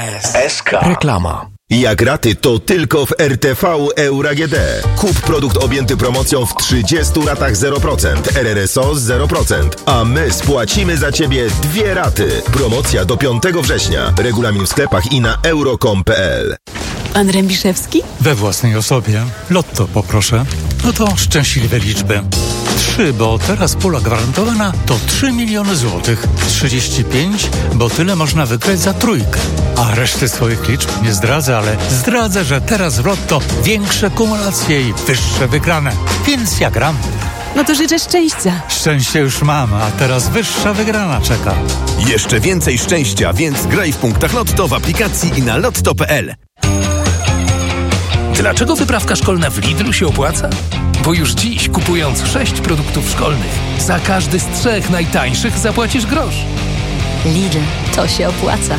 SK. Reklama. Jak raty, to tylko w RTV Euro AGD. Kup produkt objęty promocją w 30 ratach 0%, RRSO 0%, a my spłacimy za Ciebie 2 raty. Promocja do 5 września. Regulamin w sklepach i na euro.com.pl. Pan Rębiszewski? We własnej osobie. Lotto poproszę. No to szczęśliwe liczby. 3, bo teraz pula gwarantowana to 3 miliony złotych. 35, bo tyle można wygrać za trójkę. A reszty swoich liczb nie zdradzę, ale zdradzę, że teraz w Lotto większe kumulacje i wyższe wygrane. Więc ja gram. No to życzę szczęścia. Szczęście już mam, a teraz wyższa wygrana czeka. Jeszcze więcej szczęścia, więc graj w punktach Lotto w aplikacji i na lotto.pl. Dlaczego wyprawka szkolna w Lidlu się opłaca? Bo już dziś, kupując 6 produktów szkolnych, za każdy z 3 najtańszych zapłacisz grosz. Lidl, to się opłaca.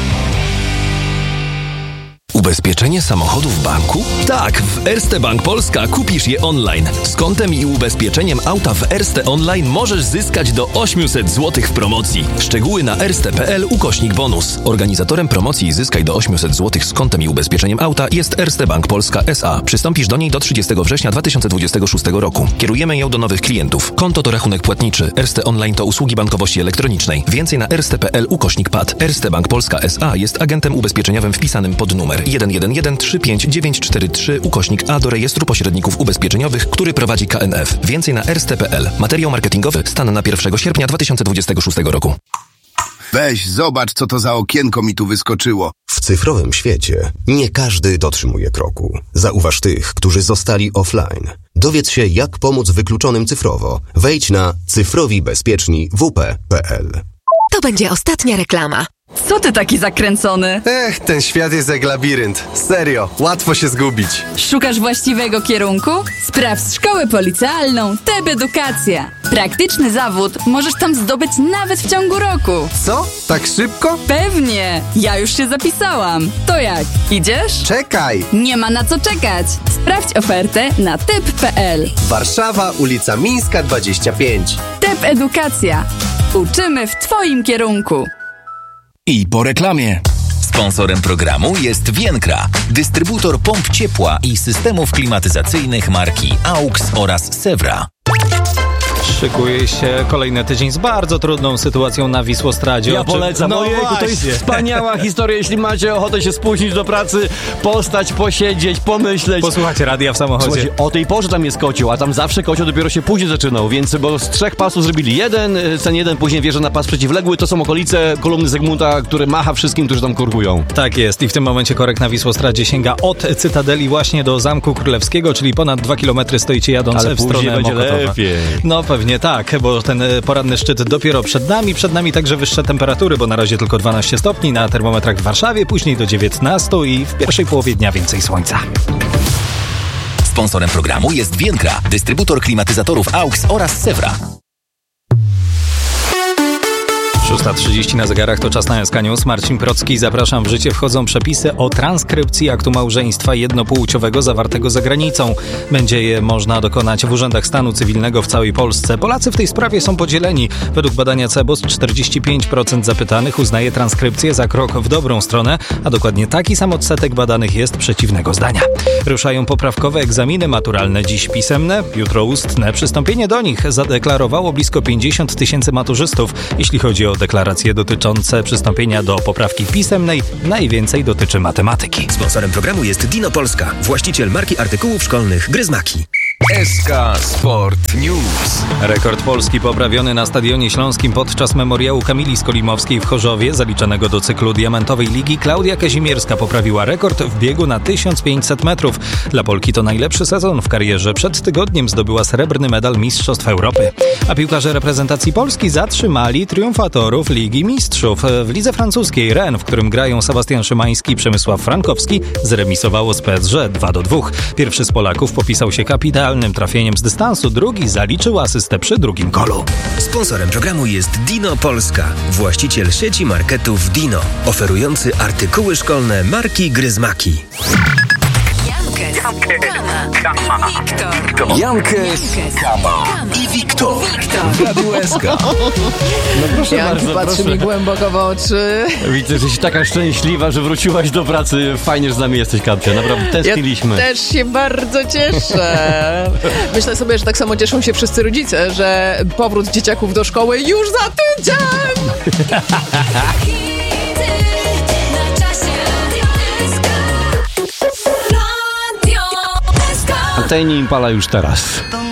Ubezpieczenie samochodu w banku? Tak, w Erste Bank Polska kupisz je online. Z kontem i ubezpieczeniem auta w Erste Online możesz zyskać do 800 zł w promocji. Szczegóły na erste.pl/bonus. Organizatorem promocji Zyskaj do 800 zł z kontem i ubezpieczeniem auta jest Erste Bank Polska S.A. Przystąpisz do niej do 30 września 2026 roku. Kierujemy ją do nowych klientów. Konto to rachunek płatniczy. Erste Online to usługi bankowości elektronicznej. Więcej na erste.pl/PAD. Erste Bank Polska S.A. jest agentem ubezpieczeniowym wpisanym pod numer 111-35943/A do rejestru pośredników ubezpieczeniowych, który prowadzi KNF. Więcej na erste.pl. Materiał marketingowy. Stan na 1 sierpnia 2026 roku. Weź, zobacz, co to za okienko mi tu wyskoczyło. W cyfrowym świecie nie każdy dotrzymuje kroku. Zauważ tych, którzy zostali offline. Dowiedz się, jak pomóc wykluczonym cyfrowo. Wejdź na cyfrowibezpieczni.wp.pl. To będzie ostatnia reklama. Co ty taki zakręcony? Ten świat jest jak labirynt. Serio, łatwo się zgubić. Szukasz właściwego kierunku? Sprawdź szkołę policjalną TEB Edukacja. Praktyczny zawód możesz tam zdobyć nawet w ciągu roku. Co? Tak szybko? Pewnie! Ja już się zapisałam. To jak? Idziesz? Czekaj! Nie ma na co czekać. Sprawdź ofertę na teb.pl. Warszawa, ulica Mińska 25. TEB Edukacja. Uczymy w Twoim kierunku. I po reklamie. Sponsorem programu jest Vienkra, dystrybutor pomp ciepła i systemów klimatyzacyjnych marki AUX oraz Sewra. Szykuje się kolejny tydzień z bardzo trudną sytuacją na Wisłostradzie. Ja polecam. No ojejku, to jest wspaniała historia. Jeśli macie ochotę się spóźnić do pracy, postać, posiedzieć, pomyśleć. Posłuchajcie radia w samochodzie. Słuchajcie, o tej porze tam jest kocioł, a tam zawsze kocioł dopiero się później zaczynał, więc bo z 3 pasów zrobili jeden, później wjeżdża na pas przeciwległy. To są okolice kolumny Zygmunta, który macha wszystkim, którzy tam kurkują. Tak jest i w tym momencie korek na Wisłostradzie sięga od Cytadeli właśnie do Zamku Królewskiego, czyli ponad 2 km stoicie jadąc w stronę Mokotowa. Lepiej. No pewnie tak, bo ten poranny szczyt dopiero przed nami także wyższe temperatury, bo na razie tylko 12 stopni na termometrach w Warszawie, później do 19 i w pierwszej połowie dnia więcej słońca. Sponsorem programu jest Vienkra, dystrybutor klimatyzatorów AUX oraz Sewra. 6:30 na zegarach, to czas na SK News. Marcin Procki, zapraszam. W życie wchodzą przepisy o transkrypcji aktu małżeństwa jednopłciowego zawartego za granicą. Będzie je można dokonać w urzędach stanu cywilnego w całej Polsce. Polacy w tej sprawie są podzieleni. Według badania CEBOS 45% zapytanych uznaje transkrypcję za krok w dobrą stronę, a dokładnie taki sam odsetek badanych jest przeciwnego zdania. Ruszają poprawkowe egzaminy maturalne, dziś pisemne, jutro ustne. Przystąpienie do nich zadeklarowało blisko 50 000 maturzystów. Jeśli chodzi o deklaracje dotyczące przystąpienia do poprawki pisemnej, najwięcej dotyczy matematyki. Sponsorem programu jest Dino Polska, właściciel marki artykułów szkolnych Gryzmaki. SK Sport News. Rekord Polski poprawiony na Stadionie Śląskim podczas memoriału Kamili Skolimowskiej w Chorzowie, zaliczanego do cyklu Diamentowej Ligi. Klaudia Kazimierska poprawiła rekord w biegu na 1500 metrów. Dla Polki to najlepszy sezon w karierze. Przed tygodniem zdobyła srebrny medal Mistrzostw Europy. A piłkarze reprezentacji Polski zatrzymali triumfatorów Ligi Mistrzów. W lidze francuskiej Rennes, w którym grają Sebastian Szymański i Przemysław Frankowski, zremisowało z PSG 2-2. Pierwszy z Polaków popisał się kapitalnym trafieniem z dystansu, drugi zaliczył asystę przy drugim golu. Sponsorem programu jest Dino Polska, właściciel sieci marketów Dino, oferujący artykuły szkolne marki Gryzmaki. Jankes, Kama i Wiktor. W Radiu SK. No proszę Janki bardzo, patrzy proszę. mi głęboko w oczy. Widzę, że jesteś taka szczęśliwa, że wróciłaś do pracy. Fajnie, że z nami jesteś, Katia. Naprawdę tęskniliśmy. Ja też się bardzo cieszę. Myślę sobie, że tak samo cieszą się wszyscy rodzice, że powrót dzieciaków do szkoły już za tydzień! Anteni Impala już teraz.